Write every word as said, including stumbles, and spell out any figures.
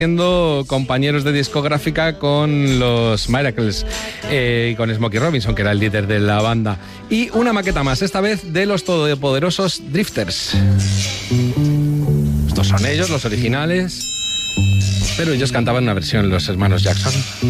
siendo compañeros de discográfica con los Miracles eh, y con Smokey Robinson, que era el líder de la banda. Y una maqueta más, esta vez de los todopoderosos Drifters. Estos son ellos, los originales, pero ellos cantaban una versión, los hermanos Jackson.